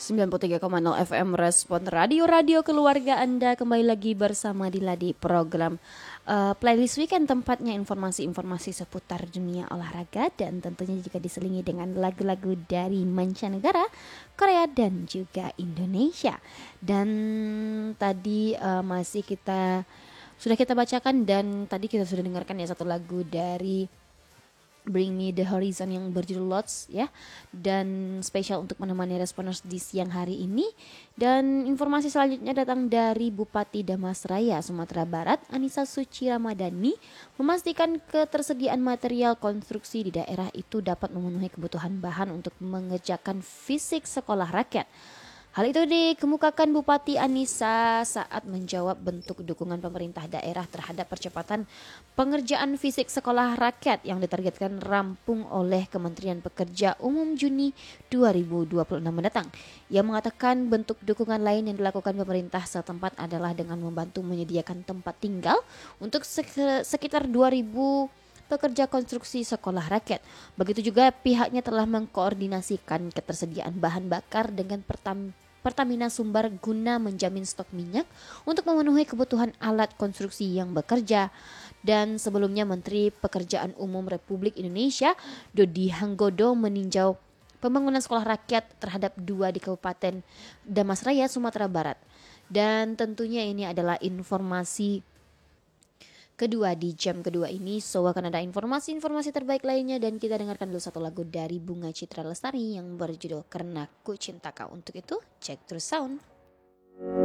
93,0 FM Respon Radio keluarga Anda kembali lagi bersama Dila di program Playlist Weekend, tempatnya informasi-informasi seputar dunia olahraga dan tentunya juga diselingi dengan lagu-lagu dari mancanegara, Korea dan juga Indonesia. Dan tadi sudah kita bacakan dan tadi kita sudah dengarkan ya satu lagu dari Bring Me The Horizon yang berjudul Lots ya, dan spesial untuk menemani Responers di siang hari ini. Dan informasi selanjutnya datang dari Bupati Damasraya, Sumatera Barat, Anissa Suci Ramadhani, memastikan ketersediaan material konstruksi di daerah itu dapat memenuhi kebutuhan bahan untuk mengerjakan fisik sekolah rakyat. Hal itu dikemukakan Bupati Anissa saat menjawab bentuk dukungan pemerintah daerah terhadap percepatan pengerjaan fisik sekolah rakyat yang ditargetkan rampung oleh Kementerian Pekerja Umum Juni 2026 mendatang. Ia mengatakan bentuk dukungan lain yang dilakukan pemerintah setempat adalah dengan membantu menyediakan tempat tinggal untuk sekitar 2.000 pekerja konstruksi sekolah rakyat. Begitu juga pihaknya telah mengkoordinasikan ketersediaan bahan bakar dengan Pertamina Sumbar guna menjamin stok minyak untuk memenuhi kebutuhan alat konstruksi yang bekerja. Dan sebelumnya Menteri Pekerjaan Umum Republik Indonesia Dodi Hanggodo meninjau pembangunan sekolah rakyat terhadap 2 di Kabupaten Damasraya, Sumatera Barat. Dan tentunya ini adalah informasi kedua di jam kedua ini. So akan ada informasi-informasi terbaik lainnya dan kita dengarkan dulu satu lagu dari Bunga Citra Lestari yang berjudul Karena Ku Cinta Kau. Untuk itu, check terus sound.